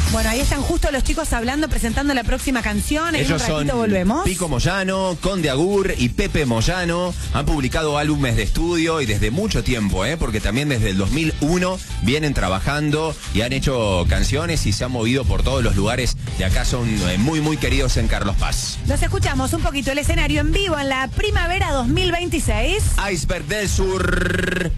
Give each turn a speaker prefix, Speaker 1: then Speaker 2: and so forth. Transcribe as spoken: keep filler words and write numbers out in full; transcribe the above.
Speaker 1: Bueno, ahí están justo los chicos hablando, presentando la próxima canción. En
Speaker 2: Ellos
Speaker 1: un ratito
Speaker 2: son
Speaker 1: volvemos.
Speaker 2: Pico Moyano, Conde Agur y Pepe Moyano. Han publicado álbumes de estudio y desde mucho tiempo, ¿eh? Porque también desde el dos mil uno vienen trabajando y han hecho canciones y se han movido por todos los lugares de acá. Son eh, muy, muy queridos en Carlos Paz.
Speaker 1: Los escuchamos un poquito el escenario en vivo en la primavera dos mil veintiséis.
Speaker 2: Iceberg del Sur.